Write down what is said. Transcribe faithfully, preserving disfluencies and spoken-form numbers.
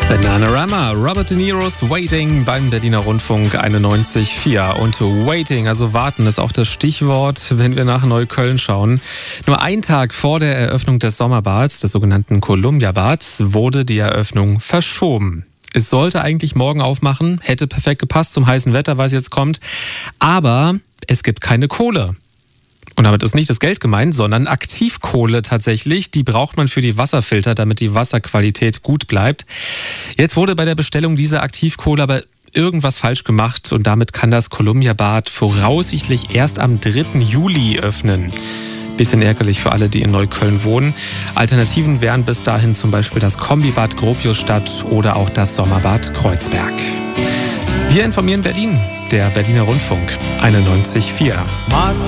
Bananarama, Robert De Niro's Waiting beim Berliner Rundfunk einundneunzig Komma vier. Und Waiting, also warten, ist auch das Stichwort, wenn wir nach Neukölln schauen. Nur ein Tag vor der Eröffnung des Sommerbads, des sogenannten Columbia-Bads, wurde die Eröffnung verschoben. Es sollte eigentlich morgen aufmachen, hätte perfekt gepasst zum heißen Wetter, was jetzt kommt. Aber es gibt keine Kohle. Und damit ist nicht das Geld gemeint, sondern Aktivkohle tatsächlich. Die braucht man für die Wasserfilter, damit die Wasserqualität gut bleibt. Jetzt wurde bei der Bestellung dieser Aktivkohle aber irgendwas falsch gemacht und damit kann das Columbia-Bad voraussichtlich erst am dritten Juli öffnen. Bisschen ärgerlich für alle, die in Neukölln wohnen. Alternativen wären bis dahin zum Beispiel das Kombibad Gropiusstadt oder auch das Sommerbad Kreuzberg. Wir informieren Berlin, der Berliner Rundfunk einundneunzig Komma vier.